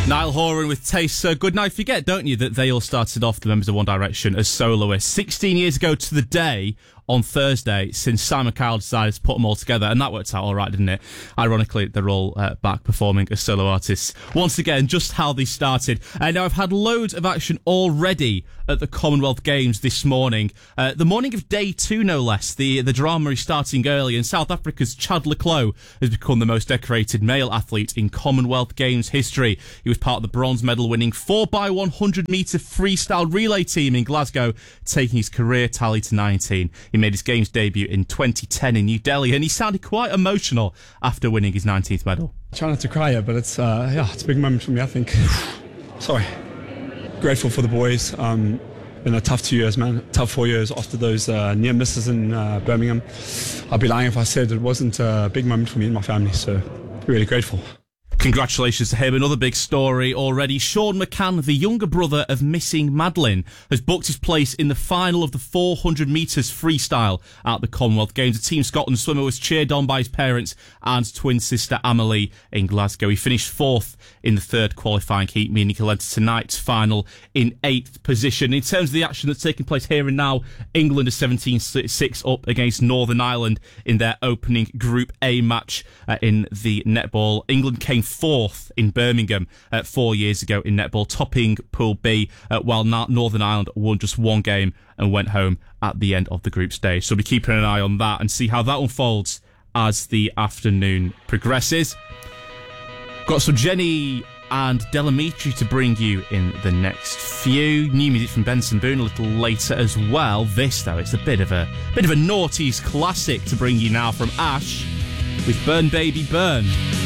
Niall Horan with Taste So Good. Now, you forget, don't you, that they all started off, the members of One Direction, as soloists 16 years ago to the day on Thursday, since Simon Cowell decided to put them all together, and that worked out all right, didn't it? Ironically, they're all back performing as solo artists. Once again, just how they started. Now, I've had loads of action already at the Commonwealth Games this morning. The morning of day 2, no less. The drama is starting early, and South Africa's Chad le Clos has become the most decorated male athlete in Commonwealth Games history. He was part of the bronze medal-winning 4x100-metre freestyle relay team in Glasgow, taking his career tally to 19. He made his Games debut in 2010 in New Delhi, and he sounded quite emotional after winning his 19th medal. I try not to cry here, but it's a big moment for me, I think. Sorry. Grateful for the boys. Been a tough 2 years, man. Tough 4 years after those near misses in Birmingham. I'd be lying if I said it wasn't a big moment for me and my family, so really grateful. Congratulations to him. Another big story already. Sean McCann, the younger brother of missing Madeline, has booked his place in the final of the 400 metres freestyle at the Commonwealth Games. The Team Scotland swimmer was cheered on by his parents and twin sister Amelie in Glasgow. He finished 4th in the 3rd qualifying heat, meaning he'll enter tonight's final in 8th position. In terms of the action that's taking place here and now, England are 17-6 up against Northern Ireland in their opening Group A match in the netball. England came 4th in Birmingham 4 years ago in netball, topping Pool B, while Northern Ireland won just one game and went home at the end of the group stage. So we'll be keeping an eye on that and see how that unfolds as the afternoon progresses. Got some Jenny and Delamitri to bring you in the next few. New music from Benson Boone a little later as well. This, though, it's a bit of a noughties classic to bring you now from Ash with Burn Baby Burn.